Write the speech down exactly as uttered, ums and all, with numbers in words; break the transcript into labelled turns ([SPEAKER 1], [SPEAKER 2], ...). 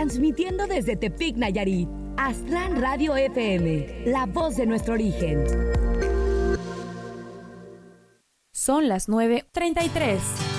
[SPEAKER 1] transmitiendo desde Tepic, Nayarit. Aztlán Radio F M, la voz de nuestro origen.
[SPEAKER 2] Son las nueve treinta y tres.